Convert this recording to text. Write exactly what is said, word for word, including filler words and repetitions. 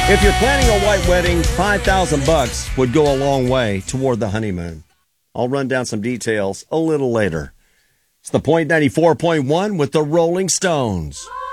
If you're planning a white wedding, five thousand bucks would go a long way toward the honeymoon. I'll run down some details a little later. It's the Point ninety-four point one with the Rolling Stones.